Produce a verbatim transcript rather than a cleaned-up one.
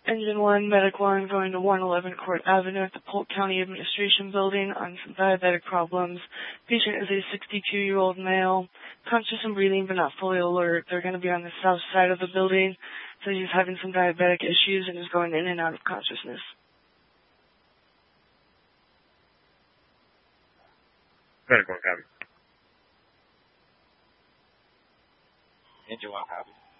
Engine one, Medic one, going to one eleven Court Avenue at the Polk County Administration Building on some diabetic problems. Patient is a sixty-two-year-old male, conscious and breathing but not fully alert. They're going to be on the south side of the building, so he's having some diabetic issues and is going in and out of consciousness. Medic one, copy. Engine one, copy.